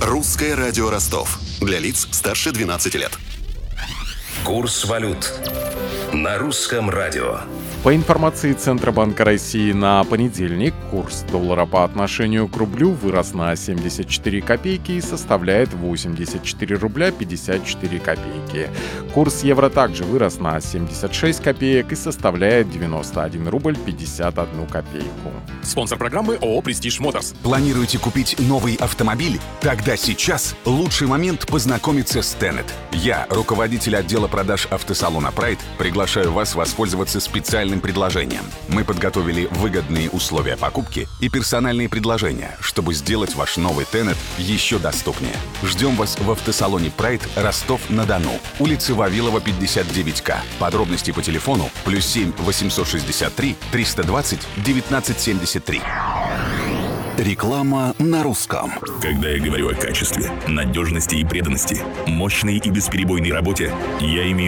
Русское радио Ростов. Для лиц старше 12 лет. Курс валют на русском радио. По информации Центробанка России, на понедельник курс доллара по отношению к рублю вырос на 74 копейки и составляет 84 рубля 54 копейки. Курс евро также вырос на 76 копеек и составляет 91 рубль 51 копейку. Спонсор программы ООО «Престиж Моторс». Планируете купить новый автомобиль? Тогда сейчас лучший момент познакомиться с Tenet. Я, руководитель отдела продаж автосалона Pride, приглашаю вас воспользоваться специальным предложением. Мы подготовили выгодные условия покупки и персональные предложения, чтобы сделать ваш новый Tenet еще доступнее. Ждем вас в автосалоне Pride, Ростов-на-Дону, улица Вавилова, 59К. Подробности по телефону +7 863 320 1973. Реклама на русском. Когда я говорю о качестве, надежности и преданности, мощной и бесперебойной работе, я имею